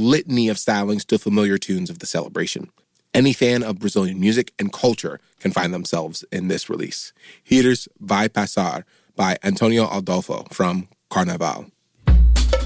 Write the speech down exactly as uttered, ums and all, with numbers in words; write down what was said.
litany of stylings to familiar tunes of the celebration. Any fan of Brazilian music and culture can find themselves in this release. Here's Vai Passar by Antonio Adolfo from Carnaval.